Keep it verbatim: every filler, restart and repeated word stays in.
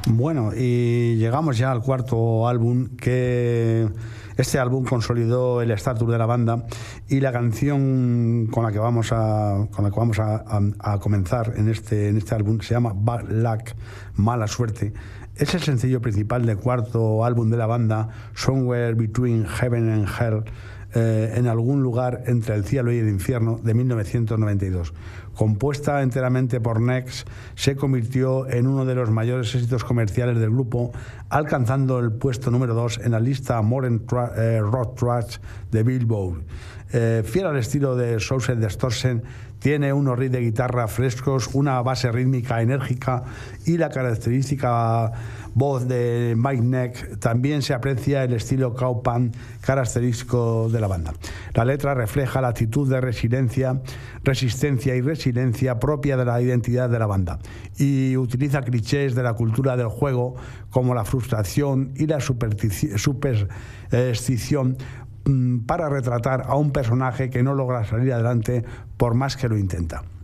Bueno, y llegamos ya al cuarto álbum, que este álbum consolidó el estatus de la banda, y la canción con la que vamos a con la que vamos a, a, a comenzar en este en este álbum se llama Bad Luck, mala suerte. Es el sencillo principal del cuarto álbum de la banda, Somewhere Between Heaven and Hell, eh, en algún lugar entre el cielo y el infierno, de mil novecientos noventa y dos. Compuesta enteramente por Nex, se convirtió en uno de los mayores éxitos comerciales del grupo, alcanzando el puesto número dos en la lista Modern Tra- eh, Rock Tracks de Billboard. Eh, fiel al estilo de Southern Distortion, tiene unos riffs de guitarra frescos, una base rítmica enérgica y la característica voz de Mike Neck. También se aprecia el estilo cowpunk característico de la banda. La letra refleja la actitud de resiliencia, resistencia y resiliencia propia de la identidad de la banda, y utiliza clichés de la cultura del juego como la frustración y la superstición para retratar a un personaje que no logra salir adelante por más que lo intenta.